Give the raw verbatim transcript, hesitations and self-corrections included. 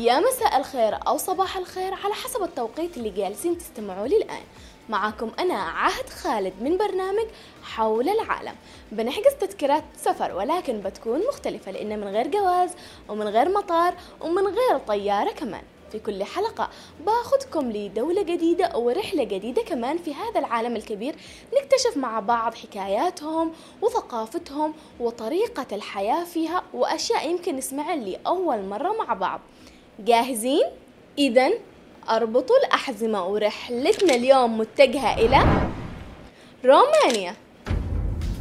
يا مساء الخير أو صباح الخير على حسب التوقيت اللي جالسين تستمعوا لي الآن. معكم أنا عهد خالد من برنامج حول العالم. بنحجز تذكرات سفر ولكن بتكون مختلفة لأن من غير جواز ومن غير مطار ومن غير طيارة كمان. في كل حلقة باخدكم لدولة جديدة ورحلة جديدة كمان في هذا العالم الكبير، نكتشف مع بعض حكاياتهم وثقافتهم وطريقة الحياة فيها وأشياء يمكن نسمعها لأول مرة مع بعض. جاهزين؟ إذن أربطوا الأحزمة ورحلتنا اليوم متجهة إلى رومانيا.